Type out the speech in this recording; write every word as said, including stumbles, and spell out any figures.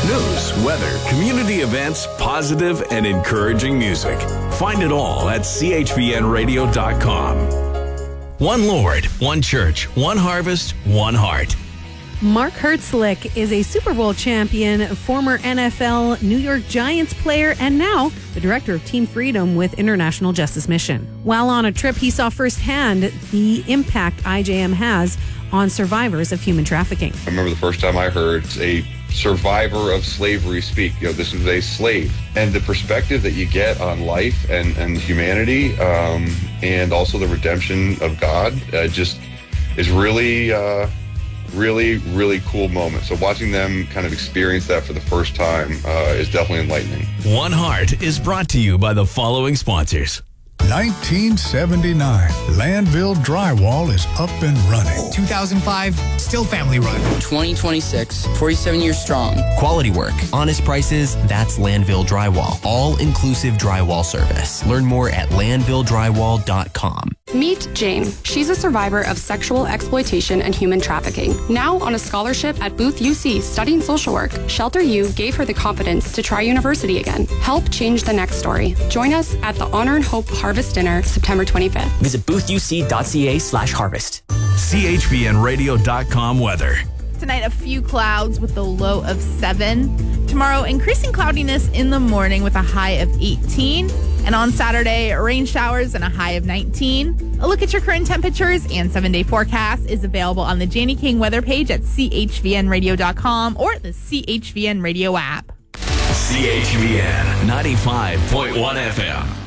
News, weather, community events, positive and encouraging music. Find it all at C H V N radio dot com. One Lord, one church, one harvest, one heart. Mark Hertzlich is a Super Bowl champion, former N F L New York Giants player, and now the director of Team Freedom with International Justice Mission. While on a trip, he saw firsthand the impact I J M has on survivors of human trafficking. I remember the first time I heard a survivor of slavery speak. You know, this is a slave. And the perspective that you get on life and, and humanity, um, and also the redemption of God, uh, just is really... Uh, Really, really cool moment. So watching them kind of experience that for the first time uh, is definitely enlightening. One Heart is brought to you by the following sponsors. nineteen seventy-nine, Landville Drywall is up and running. two thousand five, still family run. twenty twenty-six, forty-seven years strong. Quality work, honest prices, that's Landville Drywall. All-inclusive drywall service. Learn more at landville drywall dot com. Meet Jane. She's a survivor of sexual exploitation and human trafficking. Now on a scholarship at Booth U C studying social work, Shelter U gave her the confidence to try university again. Help change the next story. Join us at the Honor and Hope Harvest Dinner, September twenty-fifth. Visit booth u c dot c a slash harvest. C H V N radio dot com weather. Tonight, a few clouds with a low of seven. Tomorrow, increasing cloudiness in the morning with a high of eighteen. And on Saturday, rain showers and a high of nineteen. A look at your current temperatures and seven-day forecast is available on the Janie King weather page at C H V N radio dot com or the C H V N radio app. C H V N ninety-five point one F M.